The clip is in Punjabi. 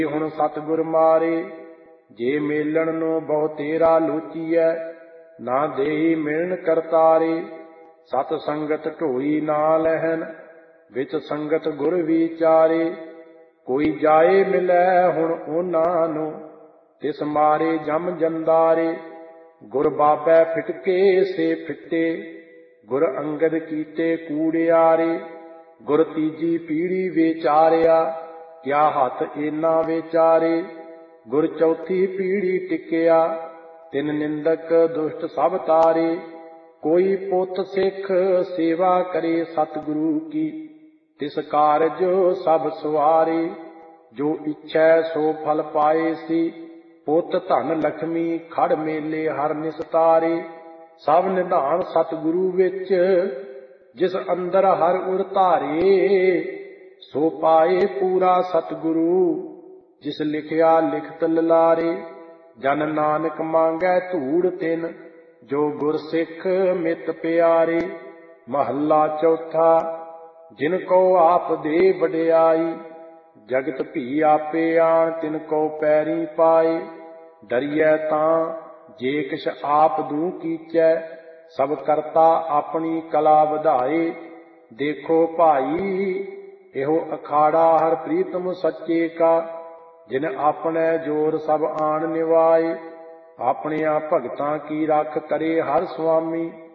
ਹੁਣ ਸਤਿਗੁਰ ਮਾਰੇ। ਜੇ ਮੇਲਣ ਨੂੰ ਬਹੁ ਤੇਰਾ ਲੋਚੀਐ, ਨਾ ਦੇਹੀ ਮਿਲਣ ਕਰਤਾਰੇ। ਸਤ ਸੰਗਤ ਢੋਈ ਨਾ ਲਹਿਨ, ਵਿੱਚ ਸੰਗਤ ਗੁਰ ਵਿਚਾਰੇ। ਕੋਈ ਜਾਏ ਮਿਲੈ ਹੁਣ ਉਹਨਾਂ ਨੂੰ, ਤਿਸ ਮਾਰੇ ਜਮ ਜੰਦਾਰੇ। ਗੁਰ ਬਾਬੈ ਫਿਟਕੇ ਸੇ ਫਿੱਟੇ, ਗੁਰ ਅੰਗਦ ਕੀਤੇ ਕੂੜਿਆਰੇ। ਗੁਰ ਤੀਜੀ ਪੀੜੀ ਵਿਚਾਰਿਆ, ਕਿਆ ਹੱਥ ਏਨਾ ਵਿਚਾਰੇ। ਗੁਰ ਚੌਥੀ ਪੀੜੀ ਟਿਕਿਆ, ਤਿਨ ਨਿੰਦਕ ਦੁਸ਼ਟ ਸਭ ਤਾਰੇ। ਕੋਈ ਪੁੱਤ ਸਿੱਖ ਸੇਵਾ ਕਰੇ ਸਤਿਗੁਰੂ ਕੀ, ਤਿਸ ਕਾਰਜ ਸਭ ਸਵਾਰੇ। ਜੋ ਇੱਛੈ ਸੋ ਫਲ ਪਾਏ ਸੀ, ਪੁੱਤ ਧਨ ਲਖਮੀ ਖੜ ਮੇਲੇ ਹਰ ਨਿਸਤਾਰੇ। ਸਭ ਨਿਧਾਨ ਸਤਿਗੁਰੂ ਵਿੱਚ, ਜਿਸ ਅੰਦਰ ਹਰ ਉਰ ਧਾਰੇ। ਸੋ ਪਾਏ ਪੂਰਾ ਸਤਿਗੁਰੂ, ਜਿਸ ਲਿਖਿਆ ਲਿਖਤ ਲਲਾਰੇ। ਜਨ ਨਾਨਕ ਮੰਗੈ ਧੂੜ ਤਿਨ, ਜੋ ਗੁਰ ਸਿੱਖ ਮਿਤ ਪਿਆਰੇ। ਮਹੱਲਾ ਚੌਥਾ। ਜਿਨ ਕੋ ਆਪ ਦੇ ਵਡਿਆਈ, ਜਗਤ ਭੀ ਆਪੇ ਆਣ ਤਿਨ ਕੋ ਪੈਰੀ ਪਾਏ। ਡਰੀਐ ਤਾਂ ਜੇ ਕਿਛ ਆਪ ਦੂ ਕੀਚੈ, ਸਭ ਕਰਤਾ ਆਪਣੀ ਕਲਾ ਵਧਾਏ। ਦੇਖੋ ਭਾਈ ਇਹੋ ਅਖਾੜਾ ਹਰ ਪ੍ਰੀਤਮ ਸੱਚੇ ਕਾ, ਜਿਨ ਆਪਣੇ ਜੋਰ ਸਭ ਆਣ ਨਿਵਾਏ। ਆਪਣਿਆਂ ਭਗਤਾਂ ਕੀ ਰੱਖ ਕਰੇ ਹਰ ਸੁਆਮੀ,